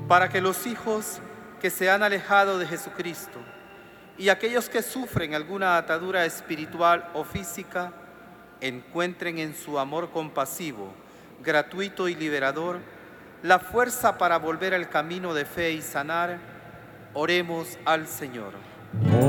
para que los hijos que se han alejado de Jesucristo y aquellos que sufren alguna atadura espiritual o física encuentren en su amor compasivo, gratuito y liberador la fuerza para volver al camino de fe y sanar. Oremos al Señor.